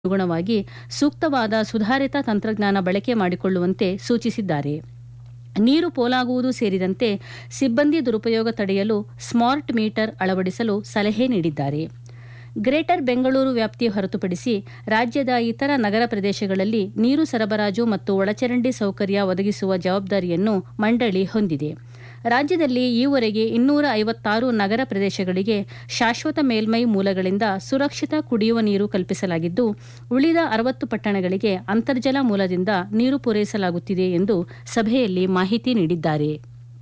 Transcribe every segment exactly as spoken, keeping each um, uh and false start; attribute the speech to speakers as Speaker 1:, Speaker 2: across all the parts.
Speaker 1: ಅನುಗುಣವಾಗಿ ಸೂಕ್ತವಾದ ಸುಧಾರಿತ ತಂತ್ರಜ್ಞಾನ ಬಳಕೆ ಮಾಡಿಕೊಳ್ಳುವಂತೆ ಸೂಚಿಸಿದ್ದಾರೆ. ನೀರು ಪೋಲಾಗುವುದು ಸೇರಿದಂತೆ ಸಿಬ್ಬಂದಿ ದುರುಪಯೋಗ ತಡೆಯಲು ಸ್ಮಾರ್ಟ್ ಮೀಟರ್ ಅಳವಡಿಸಲು ಸಲಹೆ ನೀಡಿದ್ದಾರೆ. ಗ್ರೇಟರ್ ಬೆಂಗಳೂರು ವ್ಯಾಪ್ತಿ ಹೊರತುಪಡಿಸಿ ರಾಜ್ಯದ ಇತರ ನಗರ ಪ್ರದೇಶಗಳಲ್ಲಿ ನೀರು ಸರಬರಾಜು ಮತ್ತು ಒಳಚರಂಡಿ ಸೌಕರ್ಯ ಒದಗಿಸುವ ಜವಾಬ್ದಾರಿಯನ್ನು ಮಂಡಳಿ ಹೊಂದಿದೆ. ರಾಜ್ಯದಲ್ಲಿ ಈವರೆಗೆ ಇನ್ನೂರ ಐವತ್ತಾರು ನಗರ ಪ್ರದೇಶಗಳಿಗೆ ಶಾಶ್ವತ ಮೇಲ್ಮೈ ಮೂಲಗಳಿಂದ ಸುರಕ್ಷಿತ ಕುಡಿಯುವ ನೀರು ಕಲ್ಪಿಸಲಾಗಿದ್ದು, ಉಳಿದ ಅರವತ್ತು ಪಟ್ಟಣಗಳಿಗೆ ಅಂತರ್ಜಲ ಮೂಲದಿಂದ ನೀರು ಪೂರೈಸಲಾಗುತ್ತಿದೆ ಎಂದು ಸಭೆಯಲ್ಲಿ ಮಾಹಿತಿ ನೀಡಿದ್ದಾರೆ.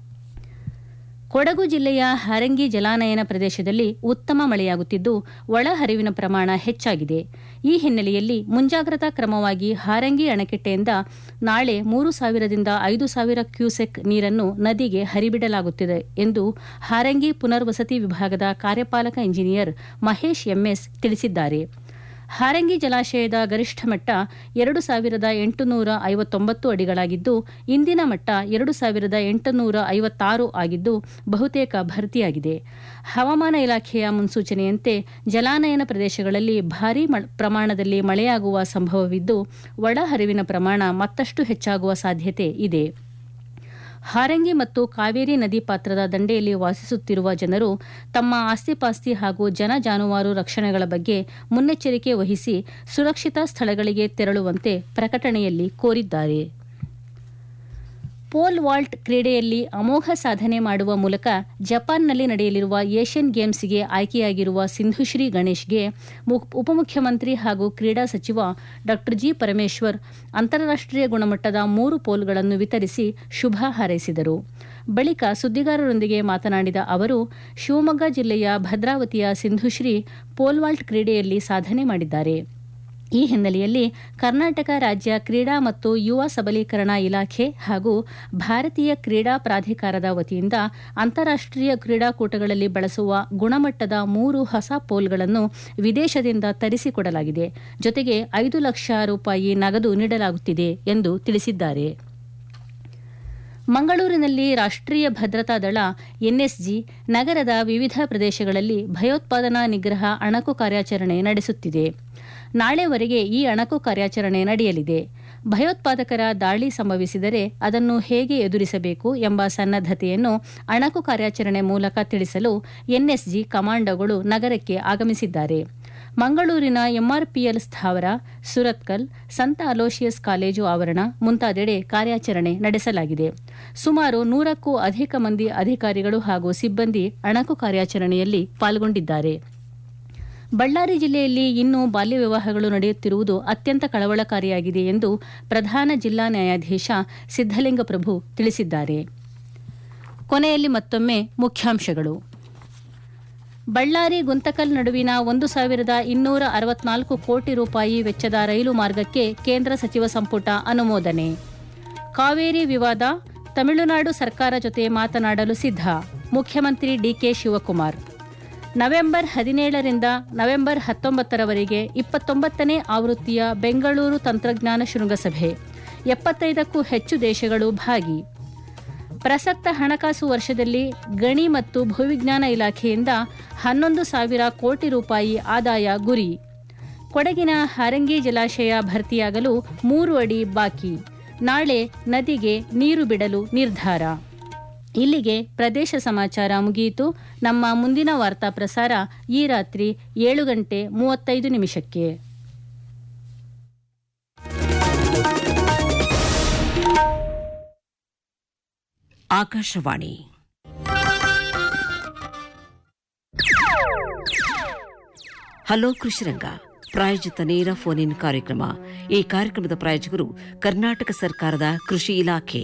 Speaker 1: ಕೊಡಗು ಜಿಲ್ಲೆಯ ಹಾರಂಗಿ ಜಲಾನಯನ ಪ್ರದೇಶದಲ್ಲಿ ಉತ್ತಮ ಮಳೆಯಾಗುತ್ತಿದ್ದು, ಒಳಹರಿವಿನ ಪ್ರಮಾಣ ಹೆಚ್ಚಾಗಿದೆ. ಈ ಹಿನ್ನೆಲೆಯಲ್ಲಿ ಮುಂಜಾಗ್ರತಾ ಕ್ರಮವಾಗಿ ಹಾರಂಗಿ ಅಣೆಕಟ್ಟೆಯಿಂದ ನಾಳೆ ಮೂರು ಸಾವಿರದಿಂದ ಐದು ಸಾವಿರ ಕ್ಯೂಸೆಕ್ ನೀರನ್ನು ನದಿಗೆ ಹರಿಬಿಡಲಾಗುತ್ತಿದೆ ಎಂದು ಹಾರಂಗಿ ಪುನರ್ವಸತಿ ವಿಭಾಗದ ಕಾರ್ಯಪಾಲಕ ಇಂಜಿನಿಯರ್ ಮಹೇಶ್ ಎಂಎಸ್ ತಿಳಿಸಿದ್ದಾರೆ. ಹಾರಂಗಿ ಜಲಾಶಯದ ಗರಿಷ್ಠ ಮಟ್ಟ ಎರಡು ಸಾವಿರದ ಎಂಟುನೂರ ಐವತ್ತೊಂಬತ್ತು ಅಡಿಗಳಾಗಿದ್ದು, ಇಂದಿನ ಮಟ್ಟ ಎರಡು ಸಾವಿರದ ಎಂಟುನೂರ ಐವತ್ತಾರು ಆಗಿದ್ದು ಬಹುತೇಕ ಭರ್ತಿಯಾಗಿದೆ. ಹವಾಮಾನ ಇಲಾಖೆಯ ಮುನ್ಸೂಚನೆಯಂತೆ ಜಲಾನಯನ ಪ್ರದೇಶಗಳಲ್ಲಿ ಭಾರೀ ಪ್ರಮಾಣದಲ್ಲಿ ಮಳೆಯಾಗುವ ಸಂಭವವಿದ್ದು, ಒಳಹರಿವಿನ ಪ್ರಮಾಣ ಮತ್ತಷ್ಟು ಹೆಚ್ಚಾಗುವ ಸಾಧ್ಯತೆ ಇದೆ. ಹಾರಂಗಿ ಮತ್ತು ಕಾವೇರಿ ನದಿ ಪಾತ್ರದ ದಂಡೆಯಲ್ಲಿ ವಾಸಿಸುತ್ತಿರುವ ಜನರು ತಮ್ಮ ಆಸ್ತಿಪಾಸ್ತಿ ಹಾಗೂ ಜನ ಜಾನುವಾರು ರಕ್ಷಣೆಗಳ ಬಗ್ಗೆ ಮುನ್ನೆಚ್ಚರಿಕೆ ವಹಿಸಿ ಸುರಕ್ಷಿತ ಸ್ಥಳಗಳಿಗೆ ತೆರಳುವಂತೆ ಪ್ರಕಟಣೆಯಲ್ಲಿ ಕೋರಿದ್ದಾರೆ. ಪೋಲ್ ವಾಲ್ಟ್ ಕ್ರೀಡೆಯಲ್ಲಿ ಅಮೋಘ ಸಾಧನೆ ಮಾಡುವ ಮೂಲಕ ಜಪಾನ್ನಲ್ಲಿ ನಡೆಯಲಿರುವ ಏಷ್ಯನ್ ಗೇಮ್ಸ್ಗೆ ಆಯ್ಕೆಯಾಗಿರುವ ಸಿಂಧುಶ್ರೀ ಗಣೇಶ್ಗೆ ಉಪಮುಖ್ಯಮಂತ್ರಿ ಹಾಗೂ ಕ್ರೀಡಾ ಸಚಿವ ಡಾ ಜಿ ಪರಮೇಶ್ವರ್ ಅಂತಾರಾಷ್ಟ್ರೀಯ ಗುಣಮಟ್ಟದ ಮೂರು ಪೋಲ್ಗಳನ್ನು ವಿತರಿಸಿ ಶುಭ ಹಾರೈಸಿದರು. ಬಳಿಕ ಸುದ್ದಿಗಾರರೊಂದಿಗೆ ಮಾತನಾಡಿದ ಅವರು, ಶಿವಮೊಗ್ಗ ಜಿಲ್ಲೆಯ ಭದ್ರಾವತಿಯ ಸಿಂಧುಶ್ರೀ ಪೋಲ್ ವಾಲ್ಟ್ ಕ್ರೀಡೆಯಲ್ಲಿ ಸಾಧನೆ ಮಾಡಿದ್ದಾರೆ. ಈ ಹಿನ್ನೆಲೆಯಲ್ಲಿ ಕರ್ನಾಟಕ ರಾಜ್ಯ ಕ್ರೀಡಾ ಮತ್ತು ಯುವ ಸಬಲೀಕರಣ ಇಲಾಖೆ ಹಾಗೂ ಭಾರತೀಯ ಕ್ರೀಡಾ ಪ್ರಾಧಿಕಾರದ ವತಿಯಿಂದ ಅಂತಾರಾಷ್ಟ್ರೀಯ ಕ್ರೀಡಾಕೂಟಗಳಲ್ಲಿ ಬಳಸುವ ಗುಣಮಟ್ಟದ ಮೂರು ಹೊಸ ಪೋಲ್ಗಳನ್ನು ವಿದೇಶದಿಂದ ತರಿಸಿಕೊಡಲಾಗಿದೆ. ಜೊತೆಗೆ ಐದು ಲಕ್ಷ ರೂಪಾಯಿ ನಗದು ನೀಡಲಾಗುತ್ತಿದೆ ಎಂದು ತಿಳಿಸಿದ್ದಾರೆ. ಮಂಗಳೂರಿನಲ್ಲಿ ರಾಷ್ಟ್ರೀಯ ಭದ್ರತಾ ದಳ ಎನ್ಎಸ್ಜಿ ನಗರದ ವಿವಿಧ ಪ್ರದೇಶಗಳಲ್ಲಿ ಭಯೋತ್ಪಾದನಾ ನಿಗ್ರಹ ಅಣಕು ಕಾರ್ಯಾಚರಣೆ ನಡೆಸುತ್ತಿದೆ. ನಾಳೆವರೆಗೆ ಈ ಅಣಕು ಕಾರ್ಯಾಚರಣೆ ನಡೆಯಲಿದೆ. ಭಯೋತ್ಪಾದಕರ ದಾಳಿ ಸಂಭವಿಸಿದರೆ ಅದನ್ನು ಹೇಗೆ ಎದುರಿಸಬೇಕು ಎಂಬ ಸನ್ನದ್ದತೆಯನ್ನು ಅಣಕು ಕಾರ್ಯಾಚರಣೆ ಮೂಲಕ ತಿಳಿಸಲು ಎನ್ಎಸ್ಜಿ ಕಮಾಂಡೋಗಳು ನಗರಕ್ಕೆ ಆಗಮಿಸಿದ್ದಾರೆ. ಮಂಗಳೂರಿನ ಎಂಆರ್ಪಿಎಲ್ ಸ್ಥಾವರ, ಸುರತ್ಕಲ್, ಸಂತ ಅಲೋಷಿಯಸ್ ಕಾಲೇಜು ಆವರಣ ಮುಂತಾದೆಡೆ ಕಾರ್ಯಾಚರಣೆ ನಡೆಸಲಾಗಿದೆ. ಸುಮಾರು ನೂರಕ್ಕೂ ಅಧಿಕ ಮಂದಿ ಅಧಿಕಾರಿಗಳು ಹಾಗೂ ಸಿಬ್ಬಂದಿ ಅಣಕು ಕಾರ್ಯಾಚರಣೆಯಲ್ಲಿ ಪಾಲ್ಗೊಂಡಿದ್ದಾರೆ. ಬಳ್ಳಾರಿ ಜಿಲ್ಲೆಯಲ್ಲಿ ಇನ್ನೂ ಬಾಲ್ಯ ವಿವಾಹಗಳು ನಡೆಯುತ್ತಿರುವುದು ಅತ್ಯಂತ ಕಳವಳಕಾರಿಯಾಗಿದೆ ಎಂದು ಪ್ರಧಾನ ಜಿಲ್ಲಾ ನ್ಯಾಯಾಧೀಶ ಸಿದ್ದಲಿಂಗ ಪ್ರಭು ತಿಳಿಸಿದ್ದಾರೆ. ಕೊನೆಯಲ್ಲಿ ಮತ್ತೊಮ್ಮೆ ಮುಖ್ಯಾಂಶಗಳು. ಬಳ್ಳಾರಿ ಗುಂತಕಲ್ ನಡುವಿನ ಒಂದು ಸಾವಿರದ ಇನ್ನೂರ ಅರವತ್ನಾಲ್ಕು ಕೋಟಿ ರೂಪಾಯಿ ವೆಚ್ಚದ ರೈಲು ಮಾರ್ಗಕ್ಕೆ ಕೇಂದ್ರ ಸಚಿವ ಸಂಪುಟ ಅನುಮೋದನೆ. ಕಾವೇರಿ ವಿವಾದ, ತಮಿಳುನಾಡು ಸರ್ಕಾರ ಜೊತೆ ಮಾತನಾಡಲು ಸಿದ್ಧ, ಮುಖ್ಯಮಂತ್ರಿ ಡಿಕೆ ಶಿವಕುಮಾರ್. ನವೆಂಬರ್ ಹದಿನೇಳರಿಂದ ನವೆಂಬರ್ ಹತ್ತೊಂಬತ್ತರವರೆಗೆ ಇಪ್ಪತ್ತೊಂಬತ್ತನೇ ಆವೃತ್ತಿಯ ಬೆಂಗಳೂರು ತಂತ್ರಜ್ಞಾನ ಶೃಂಗಸಭೆ, ಎಪ್ಪತ್ತೈದಕ್ಕೂ ಹೆಚ್ಚು ದೇಶಗಳು ಭಾಗಿ. ಪ್ರಸಕ್ತ ಹಣಕಾಸು ವರ್ಷದಲ್ಲಿ ಗಣಿ ಮತ್ತು ಭೂವಿಜ್ಞಾನ ಇಲಾಖೆಯಿಂದ ಹನ್ನೊಂದು ಸಾವಿರ ಕೋಟಿ ರೂಪಾಯಿ ಆದಾಯ ಗುರಿ. ಕೊಡಗಿನ ಹಾರಂಗಿ ಜಲಾಶಯ ಭರ್ತಿಯಾಗಲು ಮೂರು ಅಡಿ ಬಾಕಿ. ನಾಳೆ ನದಿಗೆ ನೀರು ಬಿಡಲು ನಿರ್ಧಾರ. ಇಲ್ಲಿಗೆ ಪ್ರದೇಶ ಸಮಾಚಾರ ಮುಗಿಯಿತು. ನಮ್ಮ ಮುಂದಿನ ವಾರ್ತಾ ಪ್ರಸಾರ ಈ ರಾತ್ರಿ ಏಳು ಗಂಟೆ ಮೂವತ್ತೈದು ನಿಮಿಷಕ್ಕೆ.
Speaker 2: ಆಕಾಶವಾಣಿ. ಹಲೋ ಕೃಷಿರಂಗ ಪ್ರಾಯೋಜಿತ ನೇರ ಫೋನ್ ಇನ್ ಕಾರ್ಯಕ್ರಮ. ಈ ಕಾರ್ಯಕ್ರಮದ ಪ್ರಾಯೋಜಕರು ಕರ್ನಾಟಕ ಸರ್ಕಾರದ ಕೃಷಿ ಇಲಾಖೆ.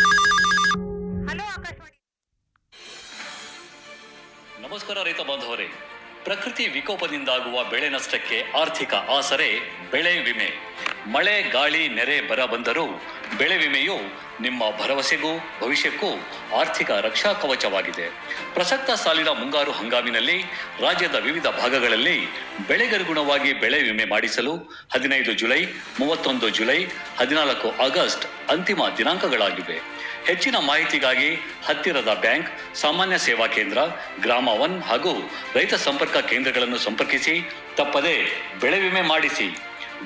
Speaker 3: ನಮಸ್ಕಾರ ರೈತ ಬಾಂಧವರೇ, ಪ್ರಕೃತಿ ವಿಕೋಪದಿಂದಾಗುವ ಬೆಳೆ ನಷ್ಟಕ್ಕೆ ಆರ್ಥಿಕ ಆಸರೆ ಬೆಳೆ ವಿಮೆ. ಮಳೆ, ಗಾಳಿ, ನೆರೆ, ಬರ ಬಂದರೂ ಬೆಳೆ ವಿಮೆಯು ನಿಮ್ಮ ಭರವಸೆಗೂ ಭವಿಷ್ಯಕ್ಕೂ ಆರ್ಥಿಕ ರಕ್ಷಾ ಕವಚವಾಗಿದೆ. ಪ್ರಸಕ್ತ ಸಾಲಿನ ಮುಂಗಾರು ಹಂಗಾಮಿನಲ್ಲಿ ರಾಜ್ಯದ ವಿವಿಧ ಭಾಗಗಳಲ್ಲಿ ಬೆಳೆಗನುಗುಣವಾಗಿ ಬೆಳೆ ವಿಮೆ ಮಾಡಿಸಲು ಹದಿನೈದು ಜುಲೈ, ಮೂವತ್ತೊಂದು ಜುಲೈ, ಹದಿನಾಲ್ಕು ಆಗಸ್ಟ್ ಅಂತಿಮ ದಿನಾಂಕಗಳಾಗಿವೆ. ಹೆಚ್ಚಿನ ಮಾಹಿತಿಗಾಗಿ ಹತ್ತಿರದ ಬ್ಯಾಂಕ್, ಸಾಮಾನ್ಯ ಸೇವಾ ಕೇಂದ್ರ, ಗ್ರಾಮ ಒನ್ ಹಾಗೂ ರೈತ ಸಂಪರ್ಕ ಕೇಂದ್ರಗಳನ್ನು ಸಂಪರ್ಕಿಸಿ ತಪ್ಪದೇ ಬೆಳೆ ವಿಮೆ ಮಾಡಿಸಿ.